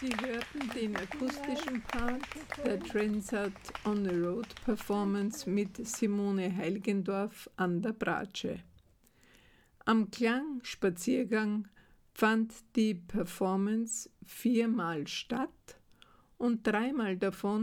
Sie hörten den akustischen Part der Transat on the Road Performance mit Simone Heiligendorf an der Bratsche. Am Klangspaziergang fand die Performance 4-mal statt und 3-mal davon